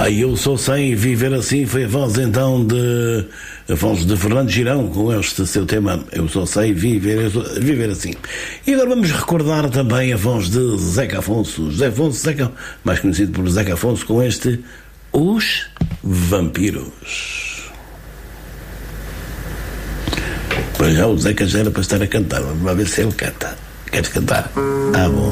Eu só sei viver assim. Foi a voz então de Fernando Girão com este seu tema. Eu só sei viver assim. E agora vamos recordar também a voz de Zeca Afonso. José Afonso, Zeca, mais conhecido por Zeca Afonso, com este Os Vampiros. Pois já o Zeca já era para estar a cantar. Vamos lá ver se ele canta. Queres cantar? Bom.